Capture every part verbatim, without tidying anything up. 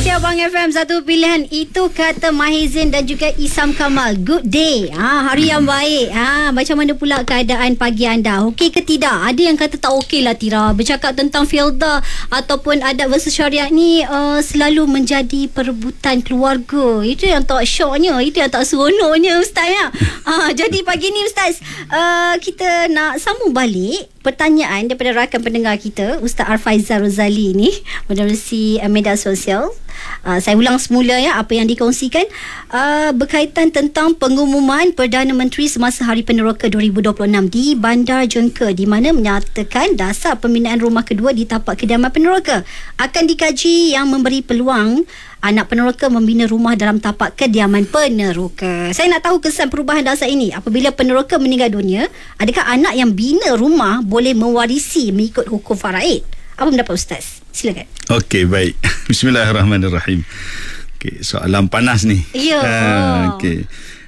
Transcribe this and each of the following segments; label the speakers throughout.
Speaker 1: Gegar Abang F M, satu pilihan. Itu kata Mahizin dan juga Isam Kamal. Good day. Ha, hari yang baik. Ha, macam mana pula keadaan pagi anda? Okey ke tidak? Ada yang kata tak okey lah, Tira. Bercakap tentang Fielda ataupun adat versus syariat ni uh, selalu menjadi perebutan keluarga. Itu yang tak syoknya. Itu yang tak seronoknya, Ustaz ya. Ha, jadi pagi ni Ustaz, uh, kita nak sambung balik pertanyaan daripada rakan pendengar kita, Ustaz Arfaizal Rozali ni, menerusi uh, media sosial. Uh, saya ulang semula ya apa yang dikongsikan uh, berkaitan tentang pengumuman Perdana Menteri semasa Hari Peneroka dua ribu dua puluh enam di Bandar Jengke, di mana menyatakan dasar pembinaan rumah kedua di tapak kediaman peneroka akan dikaji yang memberi peluang anak peneroka membina rumah dalam tapak kediaman peneroka. Saya nak tahu kesan perubahan dasar ini. Apabila peneroka meninggal dunia, adakah anak yang bina rumah boleh mewarisi mengikut hukum faraid? Apa pendapat Ustaz? Silakan. Okey,
Speaker 2: baik. Bismillahirrahmanirrahim. Okey, soalan panas ni.
Speaker 1: Ya.
Speaker 2: Uh, Okey.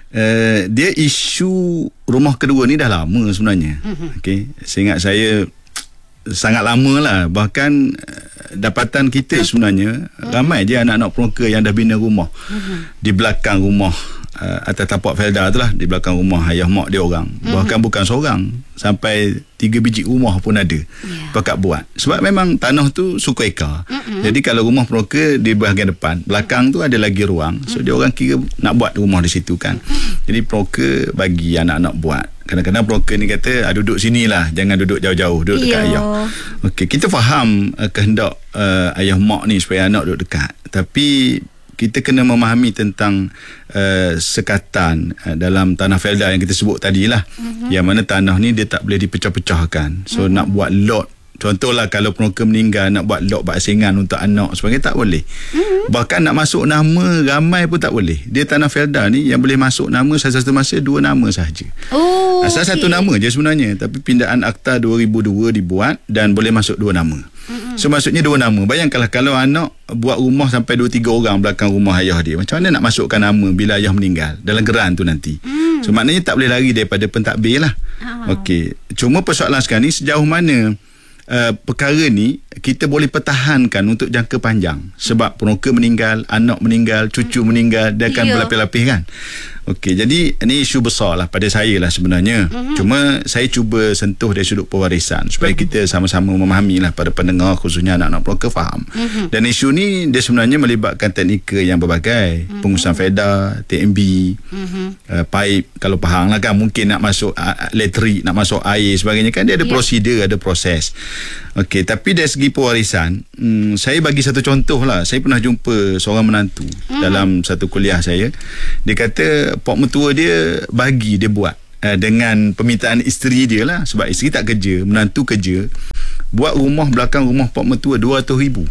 Speaker 2: Uh, dia isu rumah kedua ni dah lama sebenarnya. Uh-huh. Okey, seingat saya sangat lama lah. Bahkan uh, dapatan kita sebenarnya uh-huh. ramai je anak-anak peneroka yang dah bina rumah uh-huh. di belakang rumah uh, atas tapak Felda tu lah, di belakang rumah ayah mak dia orang. Uh-huh. Bahkan bukan seorang, sampai tiga biji rumah pun ada yeah. pakat buat. Sebab memang tanah tu suku eka. Mm-hmm. Jadi kalau rumah peneroka di bahagian depan, belakang tu ada lagi ruang. So mm-hmm. dia orang kira nak buat rumah di situ kan. Mm-hmm. Jadi peneroka bagi anak-anak buat. Kadang-kadang peneroka ni kata, ah, duduk sini lah, jangan duduk jauh-jauh, duduk dekat yeah. ayah. Okey, kita faham uh, kehendak uh, ayah mak ni supaya anak duduk dekat. Tapi kita kena memahami tentang uh, sekatan uh, dalam tanah Felda yang kita sebut tadi lah. Mm-hmm. Yang mana tanah ni dia tak boleh dipecah-pecahkan. So mm-hmm. nak buat lot, contohlah kalau peneroka meninggal nak buat lot berasingan untuk anak sebagainya, tak boleh. Mm-hmm. Bahkan nak masuk nama ramai pun tak boleh. Dia tanah Felda ni yang boleh masuk nama satu-satu masa dua nama sahaja. Oh, asal okay. satu nama je sebenarnya, tapi pindaan akta dua ribu dua dibuat dan boleh masuk dua nama. Mm-hmm. So maksudnya dua nama. Bayangkanlah kalau anak buat rumah sampai dua tiga orang belakang rumah ayah dia, macam mana nak masukkan nama bila ayah meninggal dalam geran tu nanti. Mm. So maknanya tak boleh lari daripada pentadbir lah. Oh. Okey. Cuma persoalan sekarang ni sejauh mana Uh, perkara ni kita boleh pertahankan untuk jangka panjang. Sebab peneroka meninggal, anak meninggal, cucu hmm. meninggal, dia akan yeah. berlapis-lapis kan. Okey, jadi ini isu besar lah pada saya lah sebenarnya. Mm-hmm. Cuma saya cuba sentuh dari sudut pewarisan supaya mm-hmm. kita sama-sama memahami lah pada pendengar, khususnya anak-anak peneroka faham. Mm-hmm. Dan isu ni dia sebenarnya melibatkan teknikal yang berbagai. Mm-hmm. Pengurusan Felda, T M B, mm-hmm. uh, pipe, kalau faham lah kan, mungkin nak masuk uh, elektrik, nak masuk air sebagainya kan, dia ada yeah. prosedur, ada proses. Okey, tapi dari segi pewarisan, hmm, saya bagi satu contoh lah. Saya pernah jumpa seorang menantu mm-hmm. dalam satu kuliah saya. Dia kata pak mertua dia bagi dia buat uh, dengan permintaan isteri dia lah, sebab isteri tak kerja, menantu kerja, buat rumah belakang rumah pak mertua dua ratus ribu.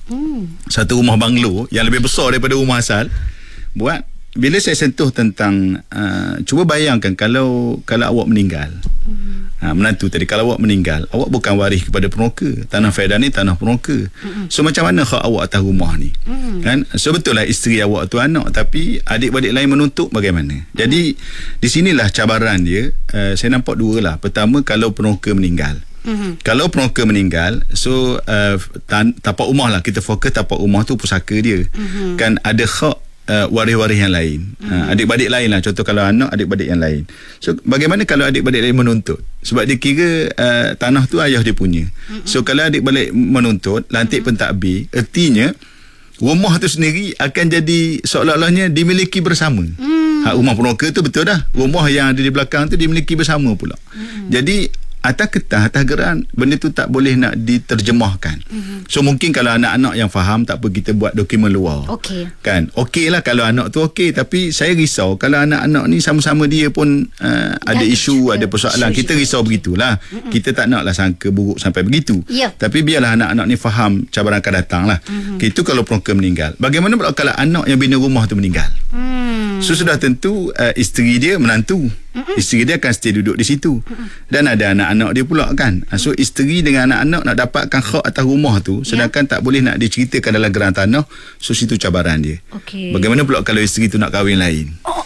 Speaker 2: mm. Satu rumah banglo yang lebih besar daripada rumah asal buat. Bila saya sentuh tentang uh, cuba bayangkan kalau kalau awak meninggal, mm. ha, menantu tadi, kalau awak meninggal, awak bukan waris kepada peneroka. Tanah Felda ni tanah peneroka. Mm. So macam mana hak awak atas rumah ni? Mm. Kan? So betul lah isteri awak tu anak, tapi adik-beradik lain menuntut bagaimana? Mm. Jadi di sinilah cabaran dia. Uh, saya nampak dua lah. Pertama, kalau peneroka meninggal. Mm-hmm. Kalau peneroka meninggal, so uh, tan- tapak rumah lah, kita fokus tapak rumah tu pusaka dia. Mm-hmm. Kan ada hak Uh, waris-waris yang lain, mm. uh, adik-beradik lain lah. Contoh kalau anak, adik-beradik yang lain. So bagaimana kalau adik-beradik lain menuntut? Sebab dia kira uh, tanah tu ayah dia punya. Mm-hmm. So kalau adik-beradik menuntut, lantik mm-hmm. pentadbir, ertinya rumah tu sendiri akan jadi seolah-olahnya dimiliki bersama. Mm. Ha, rumah peneroka tu betul dah, rumah yang ada di belakang tu dimiliki bersama pula. Mm. Jadi atas kertas, atas geran, benda tu tak boleh nak diterjemahkan. Mm-hmm. So mungkin kalau anak-anak yang faham, tak apa kita buat dokumen luar. Okey. Kan? Okey lah kalau anak tu okey, tapi saya risau kalau anak-anak ni sama-sama dia pun uh, ada isu, juga ada persoalan. Isu kita risau juga. Begitulah. Mm-hmm. Kita tak naklah sangka buruk sampai begitu. Yeah. Tapi biarlah anak-anak ni faham cabaran akan datang lah. Mm-hmm. Itu kalau peneroka meninggal. Bagaimana pula kalau anak yang bina rumah tu meninggal? Mm. So sudah tentu uh, isteri dia menantu. Mm-mm. Isteri dia akan stay duduk di situ. Mm-mm. Dan ada anak-anak dia pula kan. So isteri dengan anak-anak nak dapatkan hak atas rumah tu, sedangkan yeah. tak boleh nak diceritakan dalam geran tanah. So situ cabaran dia. Okay. Bagaimana pula kalau isteri tu nak kahwin lain? Oh.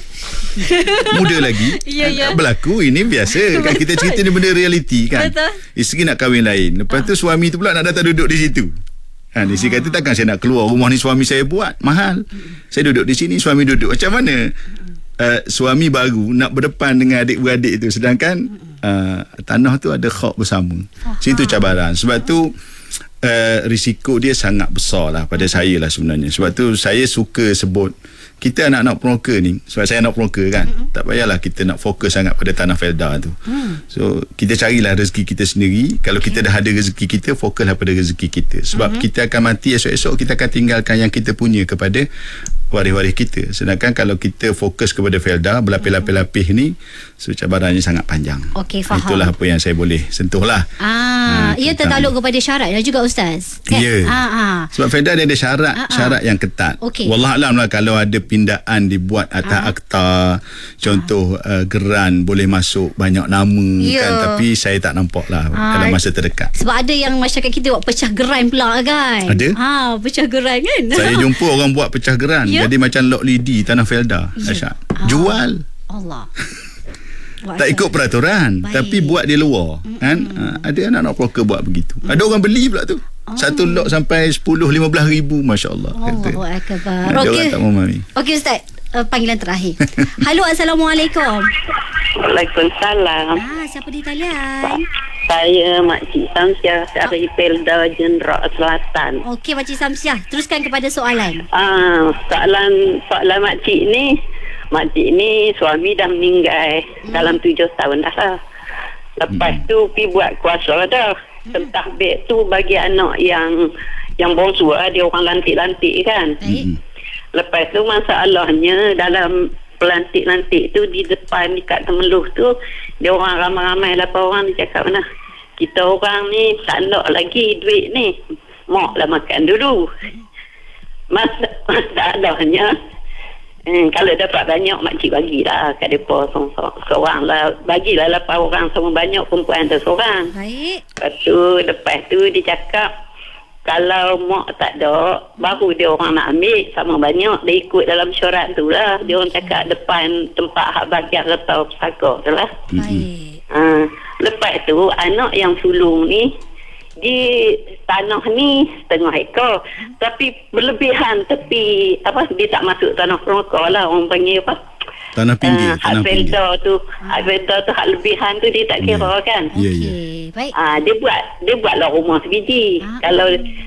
Speaker 2: Muda lagi. Ya, ya. Berlaku ini biasa kan, kita cerita ni benda realiti kan. Betul. Isteri nak kahwin lain, lepas tu suami tu pula nak datang duduk di situ. Ha, isteri kata takkan saya nak keluar rumah ni, suami saya buat mahal. Saya duduk di sini, suami duduk. Macam mana uh, suami baru nak berdepan dengan adik-beradik itu, sedangkan uh, tanah tu ada hak bersama. Situ cabaran. Sebab tu uh, risiko dia sangat besar lah pada saya lah sebenarnya. Sebab tu saya suka sebut kita anak-anak peroka ni, sebab saya anak peroka kan, mm-hmm. tak payahlah kita nak fokus sangat pada tanah Felda tu. Mm. So kita carilah rezeki kita sendiri. Kalau okay. kita dah ada rezeki kita, fokuslah pada rezeki kita. Sebab mm-hmm. kita akan mati esok-esok, kita akan tinggalkan yang kita punya kepada waris-waris kita. Sedangkan kalau kita fokus kepada Felda, berlapis-lapis-lapis ni, so cabarannya sangat panjang.
Speaker 1: Okey, faham.
Speaker 2: Itulah apa yang saya boleh sentuh lah.
Speaker 1: Ah, ha, ia tertakluk kepada syarat dan juga Ustaz.
Speaker 2: Kan? Ya. Ah, ah. Sebab Felda dia ada syarat, ah, ah. syarat yang ketat.
Speaker 1: Okay.
Speaker 2: Wallahualam lah kalau ada pindaan dibuat atas ah. akta, contoh ah. uh, geran boleh masuk banyak nama yeah. kan, tapi saya tak nampak lah ah. kalau masa terdekat.
Speaker 1: Sebab ada yang masyarakat kita buat pecah geran pula kan.
Speaker 2: Ada?
Speaker 1: Ha, pecah geran kan.
Speaker 2: Saya jumpa orang buat pecah geran. Yeah. Jadi macam Lok Lidi tanah Felda. Yeah. Ah. Jual.
Speaker 1: Allah.
Speaker 2: Tak ikut peraturan. Baik. Tapi buat di luar. Mm-hmm. Kan? Ha, ada anak-anak peroka buat begitu. Mm. Ada orang beli pula tu. Oh. Satu lot sampai sepuluh lima belas ribu. Masya Allah.
Speaker 1: Allahu Akbar.
Speaker 2: Ada orang tak memahami.
Speaker 1: Okey Ustaz. Uh, panggilan terakhir. Halo, Assalamualaikum.
Speaker 3: Waalaikumsalam.
Speaker 1: Ah, siapa di talian?
Speaker 3: Saya Makcik Samsiah dari Felda Jenderal Selatan.
Speaker 1: Okey Makcik Samsiah, teruskan kepada soalan.
Speaker 3: Ah, soalan soalan Makcik ni, Makcik ni suami dah meninggal hmm. dalam tujuh tahun dah lah. Lepas hmm. tu pergi buat kuasa dah. Hmm. Pentahbik tu bagi anak yang yang bongsu lah, dia orang lantik-lantik kan. Hmm. Lepas tu masalahnya dalam pelantik-lantik tu di depan dekat Temeluh tu, dia orang ramai-ramai lapan orang, dia cakap mana, kita orang ni tak nak lagi duit ni, mak lah makan dulu. Mas- masalahnya eh, kalau dapat banyak makcik bagilah kat mereka seorang lah, bagilah lapan orang sama, banyak perempuan tu seorang.
Speaker 1: Baik.
Speaker 3: Lepas tu lepas tu dia cakap kalau mak tak ada, baru dia orang nak ambil sama banyak. Dia ikut dalam syarat tu lah. Dia orang cakap depan tempat hak bagian atau pesaka tu lah.
Speaker 1: Baik.
Speaker 3: Ha, lepas tu, anak yang sulung ni, di tanah ni setengah ekor. Tapi berlebihan tepi, apa, dia tak masuk tanah peroka lah. Orang panggil apa?
Speaker 2: Tanah pinggir.
Speaker 3: Uh, hak Felda tu, hak Felda tu, hak lebihan tu dia tak kira yeah. kan.
Speaker 2: Ya,
Speaker 1: okay.
Speaker 2: ya.
Speaker 1: Baik.
Speaker 3: Ah, dia buat, dia buatlah rumah sebiji. Ah. Kalau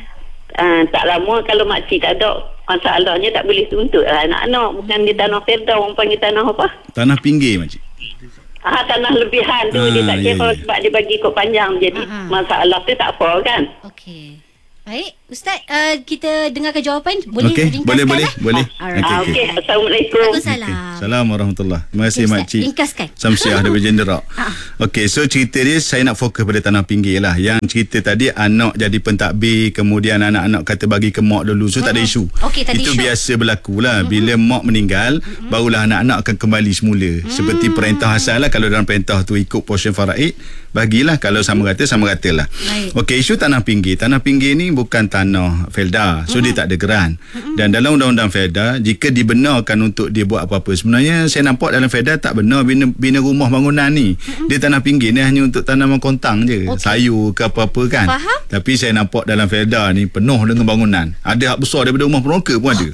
Speaker 3: uh, tak lama, kalau makcik tak ada, masalahnya tak boleh tuntut lah anak-anak. Bukan di tanah Felda, orang panggil tanah apa?
Speaker 2: Tanah pinggir makcik.
Speaker 3: Ah, tanah lebihan tu ah, dia tak kira yeah, yeah. sebab dia bagi ikut panjang. Jadi ah, masalah tu tak apa kan.
Speaker 1: Okey. Baik, Ustaz, uh, kita dengarkan jawapan. Boleh
Speaker 2: okay,
Speaker 1: ringkaskan?
Speaker 2: Boleh, boleh,
Speaker 1: eh?
Speaker 2: boleh.
Speaker 1: Oh, alright.
Speaker 3: Okey, okay. okay. Assalamualaikum.
Speaker 1: Waalaikumsalam.
Speaker 2: Okay. Assalamualaikum warahmatullahi. Terima kasih
Speaker 1: okay,
Speaker 2: makcik.
Speaker 1: Ringkaskan.
Speaker 2: Samsiah daripada Jenderal. Okey, so cerita dia saya nak fokus pada tanah pinggir lah. Yang cerita tadi anak jadi pentadbir, kemudian anak-anak kata bagi ke mak dulu. So uh-huh. tak ada isu.
Speaker 1: Okay, tak ada
Speaker 2: Itu
Speaker 1: isu.
Speaker 2: biasa berlaku lah.
Speaker 1: Uh-huh.
Speaker 2: Bila mak meninggal, uh-huh. barulah anak-anak akan kembali semula. Uh-huh. Seperti perintah asal lah. Kalau dalam perintah tu ikut portion faraid, bagilah. Kalau sama rata, sama rata lah. Okey, isu tanah pinggir. Tanah pinggir ni bukan tanah Felda. So, uh-huh. dia tak ada geran. Uh-huh. Dan dalam undang-undang Felda, jika dibenarkan untuk dia buat apa-apa, sebenarnya saya nampak dalam Felda tak benar bina, bina rumah bangunan ni. Uh-huh. Dia tanah pinggir ni hanya untuk tanaman kontang je. Okay. Sayur ke apa-apa kan.
Speaker 1: Faham?
Speaker 2: Tapi saya nampak dalam Felda ni penuh dengan bangunan. Ada hak besar daripada rumah peroka pun ada.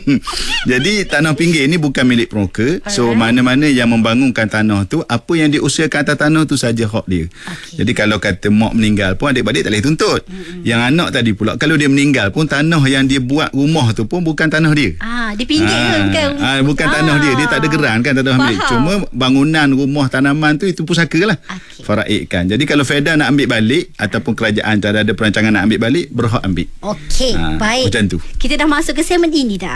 Speaker 2: Jadi tanah pinggir ni bukan milik peroka. So mana-mana yang membangunkan tanah tu, apa yang diusahakan atas tanah tu saja hak dia. Okay. Jadi kalau kata mak meninggal pun adik-adik tak boleh tuntut. Mm-hmm. Yang anak tadi pula, kalau dia meninggal pun tanah yang dia buat rumah tu pun bukan tanah dia.
Speaker 1: Ah, di pinggir ah, bukan.
Speaker 2: Ah, bukan ah. tanah dia. Dia tak ada geran kan, tanah milik. Cuma bangunan, rumah, tanaman tu itu pusaka lah. Okay. Faraid kan. Jadi kalau Felda nak ambil balik ataupun kerajaan tak ada perancangan nak ambil balik, berhak ambil.
Speaker 1: Okey,
Speaker 2: ah,
Speaker 1: baik.
Speaker 2: Macam tu.
Speaker 1: Kita dah masuk ke segmen ini dah.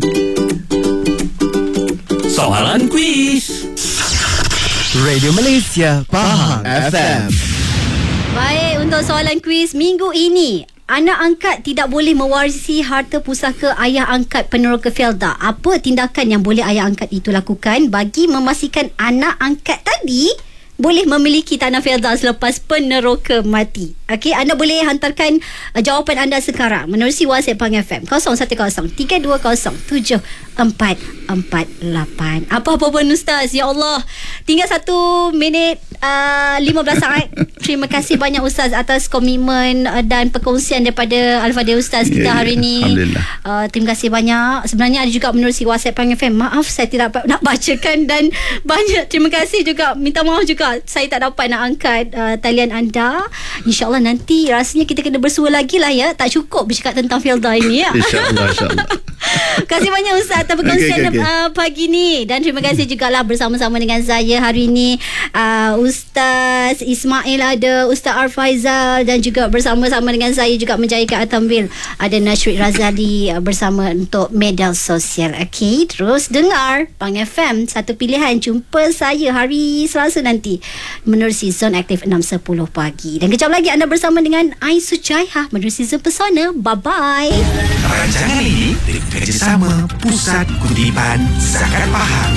Speaker 4: Soalan kuis Radio Malaysia Pahang F M.
Speaker 1: Baik, untuk soalan kuis minggu ini, anak angkat tidak boleh mewarisi harta pusaka ayah angkat peneroka Felda. Apa tindakan yang boleh ayah angkat itu lakukan bagi memastikan anak angkat tadi boleh memiliki tanah Felda selepas peneroka mati? Okey, anda boleh hantarkan uh, jawapan anda sekarang menerusi WhatsApp Pahang F M kosong satu kosong tiga dua kosong tujuh empat empat lapan. Apa-apa pun Ustaz, ya Allah. Tinggal satu minit uh, lima belas saat. Terima kasih banyak Ustaz atas komitmen uh, dan perkongsian daripada Al-Fadhil Ustaz kita
Speaker 2: Ya, ya.
Speaker 1: hari ini.
Speaker 2: Alhamdulillah.
Speaker 1: Uh, terima kasih banyak. Sebenarnya ada juga menerusi WhatsApp Pahang F M. Maaf saya tidak dapat nak bacakan dan banyak terima kasih juga. Minta maaf juga saya tak dapat nak angkat uh, talian anda. InsyaAllah nanti rasanya kita kena bersua lagi lah ya. Tak cukup bercakap tentang Filda ini ya.
Speaker 2: InsyaAllah, insyaAllah.
Speaker 1: Terima kasih banyak Ustaz atas perkongsian
Speaker 2: Okey, okey, okey.
Speaker 1: uh, pagi ni. Dan terima kasih juga lah bersama-sama dengan saya hari ini uh, Ustaz Ismail ada, Ustaz Arfaizal dan juga bersama-sama dengan saya juga menjayakan Atambil ada Nashrid Razali uh, bersama untuk medal sosial. Okey, terus dengar Pahang F M, satu pilihan. Jumpa saya hari Selasa nanti menerusi Zone Aktif enam sepuluh pagi. Dan kejap lagi anda bersama dengan Aisu Jaiha menerusi Zone Pesona. Bye-bye.
Speaker 4: Rancangan ini dari kerjasama Pusat Kutipan Zakat Pahang.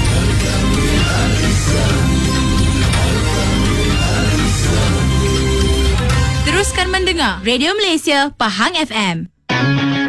Speaker 5: Teruskan mendengar Radio Malaysia Pahang F M.